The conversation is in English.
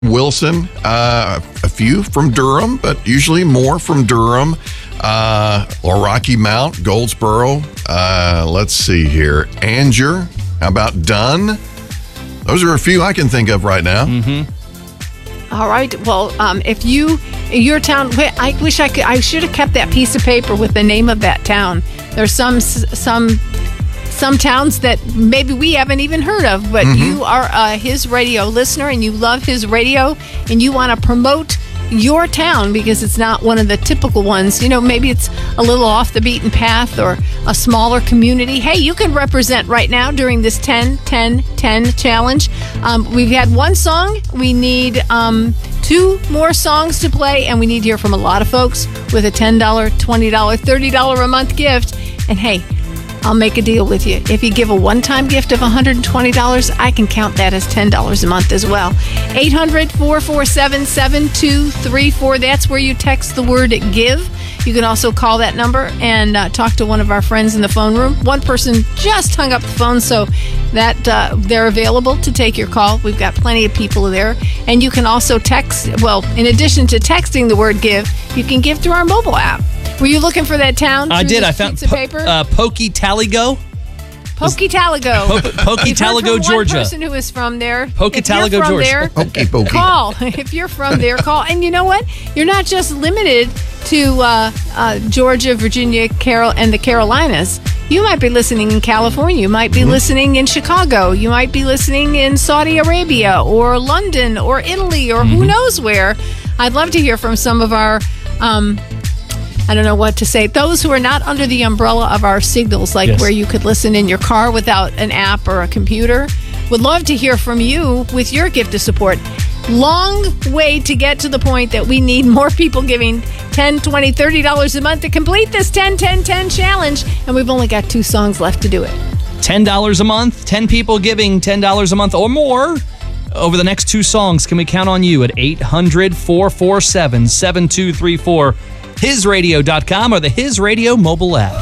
Wilson, a few from Durham, but usually more from Durham. Or Rocky Mount, Goldsboro. Let's see here. Anger. How about Dunn? Those are a few I can think of right now. Mm-hmm. All right. Well, if your town, I wish I should have kept that piece of paper with the name of that town. There's some towns that maybe we haven't even heard of, but you are a His Radio listener and you love His Radio and you want to promote your town because it's not one of the typical ones. You know, maybe it's a little off the beaten path or a smaller community. Hey, you can represent right now during this 10-10-10 challenge. We've had one song. We need 2 more songs to play, and we need to hear from a lot of folks with a $10, $20, $30 a month gift. And hey, I'll make a deal with you. If you give a one-time gift of $120, I can count that as $10 a month as well. 800-447-7234. That's where you text the word GIVE. You can also call that number and talk to one of our friends in the phone room. One person just hung up the phone, so that they're available to take your call. We've got plenty of people there. And you can also text, well, in addition to texting the word GIVE, you can give through our mobile app. Were you looking for that town? I did. I found Pocataligo. Pocataligo. Pocataligo, Georgia. One person who is from there. Pocataligo, Georgia. Call. If you're from there, call. And you know what? You're not just limited to Georgia, Virginia, and the Carolinas. You might be listening in California. You might be listening in Chicago. You might be listening in Saudi Arabia or London or Italy or who knows where. I'd love to hear from some of our I don't know what to say. Those who are not under the umbrella of our signals, like where you could listen in your car without an app or a computer, would love to hear from you with your gift of support. Long way to get to the point that we need more people giving $10, $20, $30 a month to complete this 10-10-10 challenge, and we've only got 2 songs left to do it. $10 a month, 10 people giving $10 a month or more over the next 2 songs. Can we count on you at 800-447-7234? HisRadio.com or the His Radio mobile app.